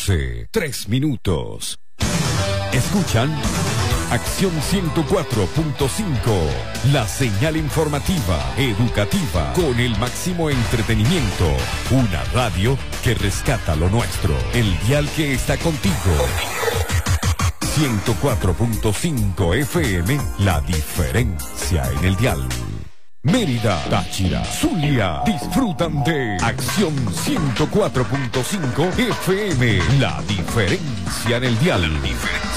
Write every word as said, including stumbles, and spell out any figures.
doce, tres minutos. Escuchan Acción ciento cuatro punto cinco, la señal informativa, educativa, con el máximo entretenimiento. Una radio que rescata lo nuestro. El dial que está contigo. ciento cuatro punto cinco F M, la diferencia en el dial. Mérida, Táchira, Zulia, disfrutan de Acción ciento cuatro punto cinco F M, la diferencia en el dial.